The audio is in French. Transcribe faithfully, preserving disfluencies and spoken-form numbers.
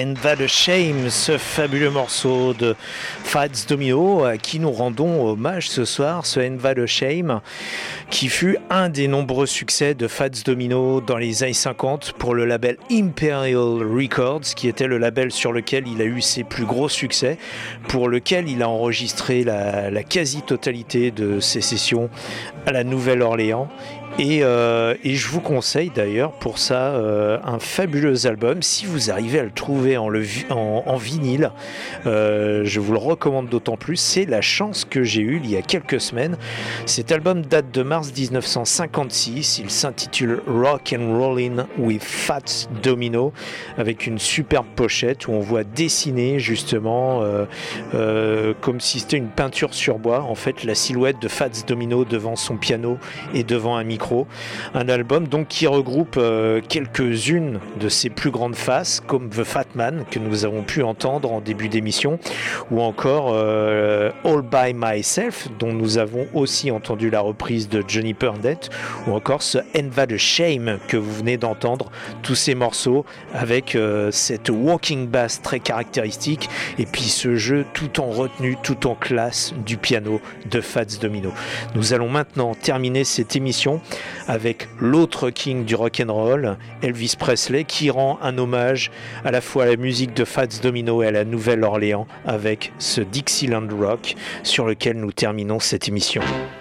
And That a Shame, ce fabuleux morceau de Fats Domino à qui nous rendons hommage ce soir, ce And That a Shame qui fut un des nombreux succès de Fats Domino dans les années cinquante pour le label Imperial Records, qui était le label sur lequel il a eu ses plus gros succès, pour lequel il a enregistré la, la quasi-totalité de ses sessions à la Nouvelle-Orléans. Et, euh, et je vous conseille d'ailleurs pour ça euh, un fabuleux album. Si vous arrivez à le trouver en, le, en, en vinyle, euh, je vous le recommande d'autant plus. C'est la chance que j'ai eue il y a quelques semaines. Cet album date de mars dix-neuf cent cinquante-six. Il s'intitule Rock and Rollin' with Fats Domino, avec une superbe pochette où on voit dessiner justement euh, euh, comme si c'était une peinture sur bois, en fait, la silhouette de Fats Domino devant son piano et devant un micro. Un album donc qui regroupe euh, quelques-unes de ses plus grandes faces, comme The Fat Man que nous avons pu entendre en début d'émission, ou encore euh, All By Myself dont nous avons aussi entendu la reprise de Johnny Purdett, ou encore ce And That a Shame que vous venez d'entendre. Tous ces morceaux avec euh, cette walking bass très caractéristique et puis ce jeu tout en retenue, tout en classe du piano de Fats Domino. Nous allons maintenant terminer cette émission avec l'autre king du rock'n'roll, Elvis Presley, qui rend un hommage à la fois à la musique de Fats Domino et à la Nouvelle-Orléans avec ce Dixieland Rock sur lequel nous terminons cette émission.